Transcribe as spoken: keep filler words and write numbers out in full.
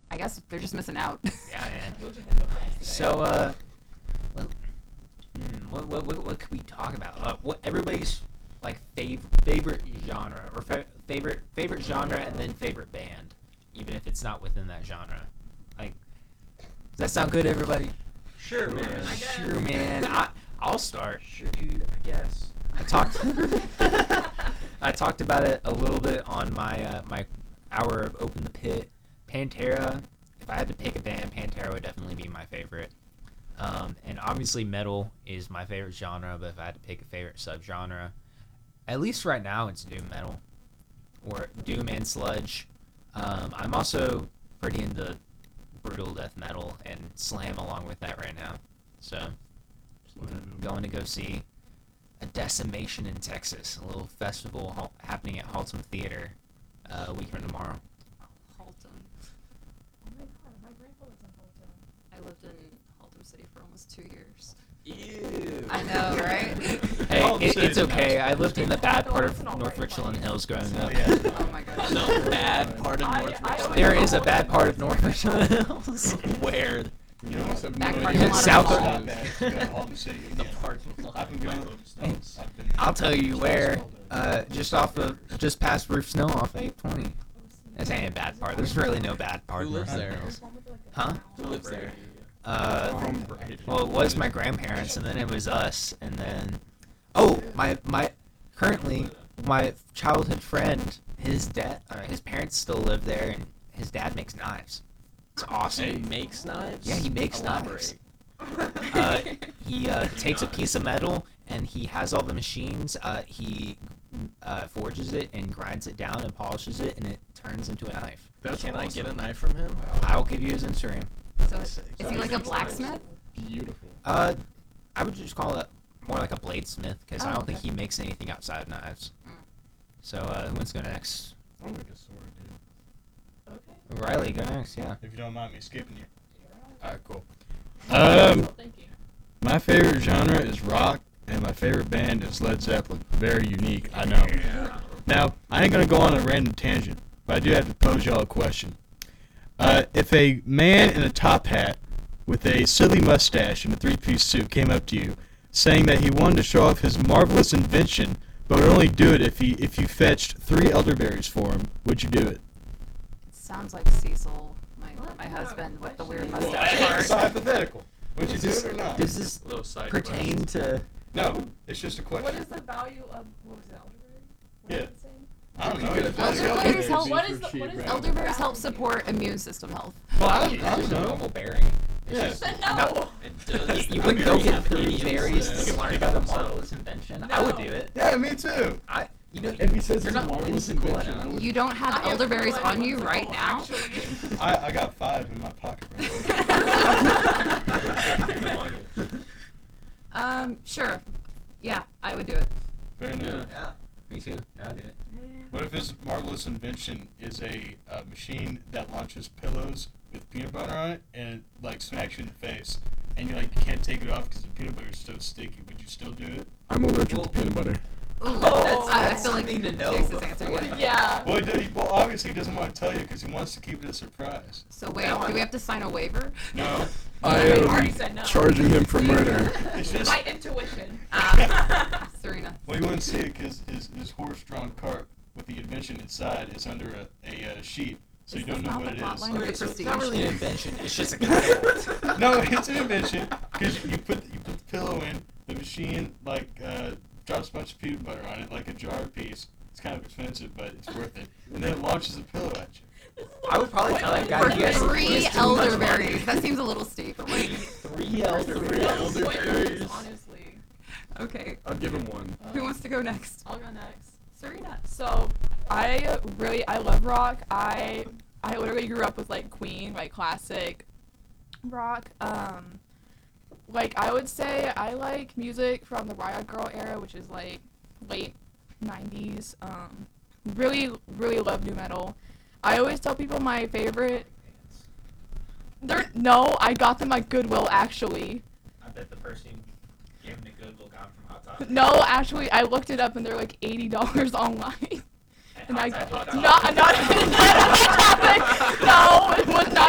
I guess they're just missing out. Yeah, man. So, uh, well, hmm, what, what, what, what could we talk about? Uh, what everybody's like fav- favorite genre or fa- favorite favorite genre and then favorite band, even if it's not within that genre. Like, does that sound good, everybody? Sure, man. I guess. Sure, man. I I'll start. Sure, dude. I guess. I talked. I talked about it a little bit on my uh, my hour of Open the Pit. Pantera. If I had to pick a band, Pantera would definitely be my favorite. Um, and obviously, metal is my favorite genre. But if I had to pick a favorite subgenre, at least right now, it's doom metal or doom and sludge. Um, I'm also pretty into brutal death metal and slam along with that right now. So, I'm going to go see a Decimation in Texas, a little festival ha- happening at Haltom Theater uh, a week from tomorrow. Haltom. Oh my god, my grandpa lives in Haltom. I lived in Haltom City for almost two years. Ew. I know, right? Hey, Haltom it, City it's is okay. nice. I lived in the bad part of It's an North alright Richland place. Hills growing up. Oh my gosh. The bad part of I- North I- Richland. There is a bad part of North Richland Hills. Where? You know, it's a Back no parking idea lot South how of- bad it is to go to Halton City The again. parking lot. I've been going. Hey, I've been- I'll tell you where. Uh, just off of, just past Roof Snow off eight twenty. This ain't a bad part. There's really no bad part. Who in lives North there? Hills. Huh? Who lives there? Uh, well, it was my grandparents, and then it was us, and then, oh, my my, currently, my childhood friend, his dad, uh, his parents still live there, and his dad makes knives. It's awesome. He makes knives? Yeah, he makes Elaborate. knives. Uh, he uh, takes a piece of metal, and he has all the machines. Uh, he uh, forges it and grinds it down and polishes it, and it turns into a knife. That's Can I awesome. get a knife from him? I'll give you his Instagram. So is he like a blacksmith? Beautiful. Uh, I would just call it more like a bladesmith, because I Oh, don't think okay. he makes anything outside of knives. Mm. So, uh, who wants to go next? I'll make a sword, dude. Okay. Riley, go next, yeah. If you don't mind me skipping you. Alright, cool. Um, Well, thank you. my favorite genre is rock, and my favorite band is Led Zeppelin. Very unique, I know. Now, I ain't gonna go on a random tangent, but I do have to pose y'all a question. Uh, if a man in a top hat with a silly mustache and a three-piece suit came up to you, saying that he wanted to show off his marvelous invention, but would only do it if he if you fetched three elderberries for him, would you do it? It sounds like Cecil, my my husband with the weird Well, mustache it's a part. hypothetical. Would you do Does it or not? Does this Little side pertain question. to... No, it's just a What question. is the value of, what was it, elderberry? What Yeah. did it say? I don't know. You It's get a just- Elderberries Elderberries help. What for is the, cheap, what is right? the Elderberries help support immune system health. Well, I, I It's don't just a know. normal berry. Yeah. No. It does. You wouldn't go Berries get have three idioms. berries to Yeah. learn about a marvelous invention. I would do it. Yeah, me too. I, you know, If he says you're it's a not marvelous physical invention, enough. I would- You don't have I have elderberries no on idea you what's right going now? on, actually. I, I got five in my pocket right now. Um, sure. Yeah, I would do it. Fair enough. Yeah, me too. I'll do it. What if his marvelous invention is a uh, machine that launches pillows with peanut butter on it and it, like smacks you in the face, and you like can't take it off because the peanut butter is so sticky? Would you still do it? I'm allergic to peanut butter. Ooh, Oh, that's, I, I that's feel like something to know Chase's answer. before. Yeah. Yeah. Well, he, well, obviously he doesn't want to tell you because he wants to keep it a surprise. So wait, do we have to sign a waiver? No, I already am said no. charging him for murder. it's just My intuition. Um, Serena. well, you wouldn't see it because his, his horse-drawn cart with the invention inside is under a, a uh, sheet, so you Is don't this know not what the it is. plotline of Okay, the so it's Prestige? not really an invention. It's just a concept. No, it's an invention because you put you put the pillow in the machine, like uh, drops a bunch of peanut butter on it, like a jar piece. It's kind of expensive, but it's worth it. And then it launches a pillow at you. I would probably tell that guy For he has three he has too much elderberries. money. That seems a little steep. Three elderberries. elderberries. Honestly. Okay, I'll give him one. who wants to go next? I'll go next. Serena. So, I really I love rock. I I literally grew up with like Queen, like classic rock. Um, like I would say I like music from the Riot Girl era, which is like late nineties. Um, really really love new metal. I always tell people my favorite. They're no, I got them at Goodwill actually. I bet the person gave him the Goodwill got him from Hot Topic. No, actually, I looked it up and they're like eighty dollars online. And I, Hot Topic. not, not, not, no, it was not